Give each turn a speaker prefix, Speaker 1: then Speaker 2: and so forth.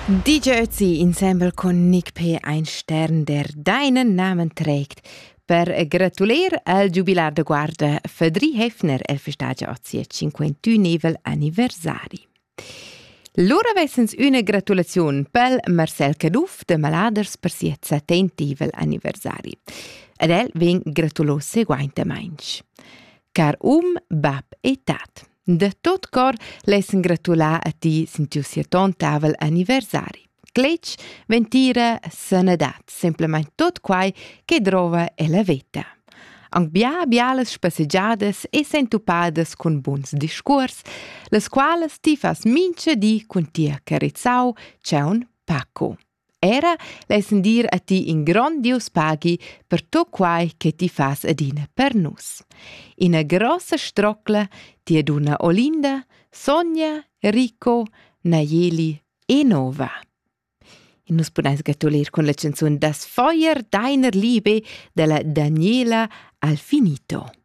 Speaker 1: DJ Ötzi insieme con Nick P. ein Stern, der deinen Namen trägt. Per gratulier al jubilar de guarda Fedri Hefner el festagia oggi 51 anniversari. Lura vessens una gratulazione per Marcel Caduff de Maladers per siet 70 anniversari. Ed el ven gratulos seguainte mainch. Car bab e tat. De tot cor lessen gratulà a ti sintiu sieton tavel anniversari. Cletch ventira sanedat, semplament tot quai che drova e la veta. Anc bialas spassegiadas e sentupades con buns discurs, las quales ti fas mince di cun tia carizzau c'è un pacco. Era lessen dir a ti in grandios paghi per tot quai che ti fas adina per nus. Ina grossa strocla ti aduna Olinda, Sonja, Rico, Nayeli e Nova. E nus podemos gratulir con la canzone Das Feuer deiner Liebe della Daniela Alfinito.